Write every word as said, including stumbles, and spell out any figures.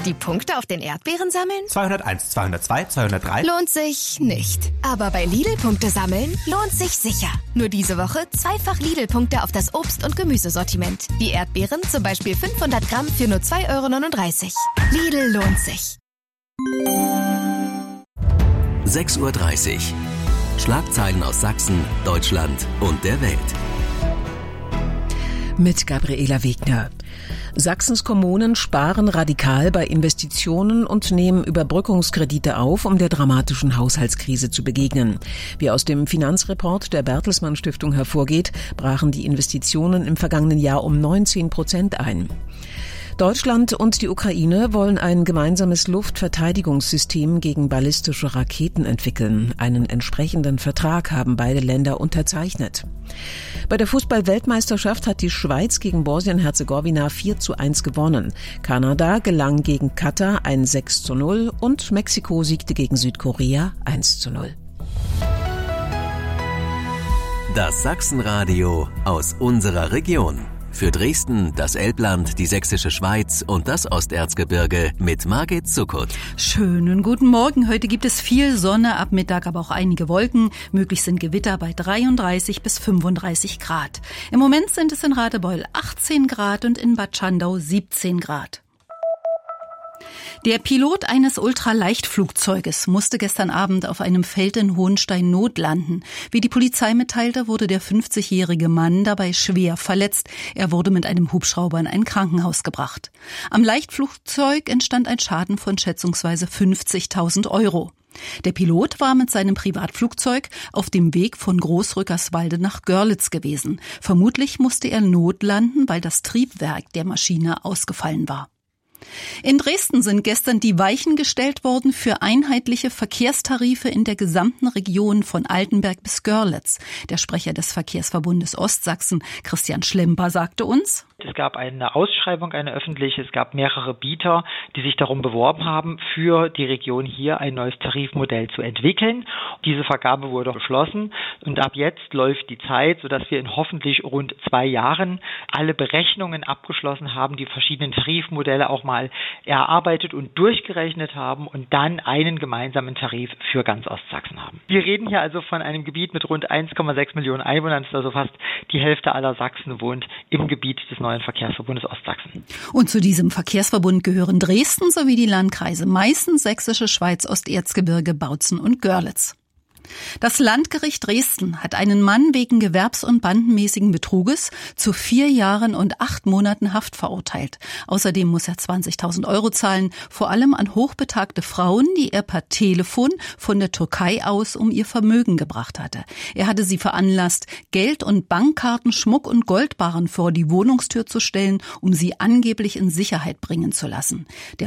Die Punkte auf den Erdbeeren sammeln? zweihunderteins, zweihundertzwei, zweihundertdrei. Lohnt sich nicht. Aber bei Lidl Punkte sammeln lohnt sich sicher. Nur diese Woche zweifach Lidl-Punkte auf das Obst- und Gemüsesortiment. Die Erdbeeren zum Beispiel fünfhundert Gramm für nur zwei Euro neununddreißig. Lidl lohnt sich. sechs Uhr dreißig. Schlagzeilen aus Sachsen, Deutschland und der Welt. Mit Gabriela Wegner. Sachsens Kommunen sparen radikal bei Investitionen und nehmen Überbrückungskredite auf, um der dramatischen Haushaltskrise zu begegnen. Wie aus dem Finanzreport der Bertelsmann Stiftung hervorgeht, brachen die Investitionen im vergangenen Jahr um neunzehn Prozent ein. Deutschland und die Ukraine wollen ein gemeinsames Luftverteidigungssystem gegen ballistische Raketen entwickeln. Einen entsprechenden Vertrag haben beide Länder unterzeichnet. Bei der Fußball-Weltmeisterschaft hat die Schweiz gegen Bosnien-Herzegowina vier zu eins gewonnen. Kanada gelang gegen Katar ein sechs zu null und Mexiko siegte gegen Südkorea eins zu null. Das Sachsenradio aus unserer Region. Für Dresden, das Elbland, die Sächsische Schweiz und das Osterzgebirge mit Margit Zuckert. Schönen guten Morgen. Heute gibt es viel Sonne, ab Mittag aber auch einige Wolken. Möglich sind Gewitter bei dreiunddreißig bis fünfunddreißig Grad. Im Moment sind es in Radebeul achtzehn Grad und in Bad Schandau siebzehn Grad. Der Pilot eines Ultraleichtflugzeuges musste gestern Abend auf einem Feld in Hohenstein notlanden. Wie die Polizei mitteilte, wurde der fünfzigjährige Mann dabei schwer verletzt. Er wurde mit einem Hubschrauber in ein Krankenhaus gebracht. Am Leichtflugzeug entstand ein Schaden von schätzungsweise fünfzigtausend Euro. Der Pilot war mit seinem Privatflugzeug auf dem Weg von Großrückerswalde nach Görlitz gewesen. Vermutlich musste er notlanden, weil das Triebwerk der Maschine ausgefallen war. In Dresden sind gestern die Weichen gestellt worden für einheitliche Verkehrstarife in der gesamten Region von Altenberg bis Görlitz. Der Sprecher des Verkehrsverbundes Ostsachsen, Christian Schlemper, sagte uns: Es gab eine Ausschreibung, eine öffentliche, es gab mehrere Bieter, die sich darum beworben haben, für die Region hier ein neues Tarifmodell zu entwickeln. Diese Vergabe wurde beschlossen und ab jetzt läuft die Zeit, sodass wir in hoffentlich rund zwei Jahren alle Berechnungen abgeschlossen haben, die verschiedenen Tarifmodelle auch mal erarbeitet und durchgerechnet haben und dann einen gemeinsamen Tarif für ganz Ostsachsen haben. Wir reden hier also von einem Gebiet mit rund eins Komma sechs Millionen Einwohnern, also fast die Hälfte aller Sachsen wohnt im Gebiet des neuen Verkehrsverbundes Ostsachsen. Und zu diesem Verkehrsverbund gehören Dresden sowie die Landkreise Meißen, Sächsische Schweiz, Osterzgebirge, Bautzen und Görlitz. Das Landgericht Dresden hat einen Mann wegen gewerbs- und bandenmäßigen Betruges zu vier Jahren und acht Monaten Haft verurteilt. Außerdem muss er zwanzigtausend Euro zahlen, vor allem an hochbetagte Frauen, die er per Telefon von der Türkei aus um ihr Vermögen gebracht hatte. Er hatte sie veranlasst, Geld- und Bankkarten, Schmuck und Goldbarren vor die Wohnungstür zu stellen, um sie angeblich in Sicherheit bringen zu lassen. Der